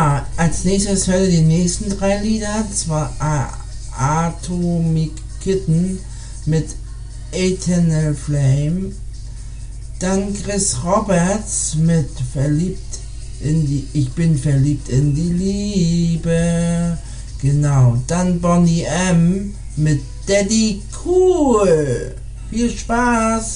als nächstes hört ihr die nächsten 3 Lieder. Zwar Atomic Kitten mit Eternal Flame. Dann Chris Roberts mit Ich bin verliebt in die Liebe. Genau. Dann Boney M. mit Daddy Cool. Viel Spaß!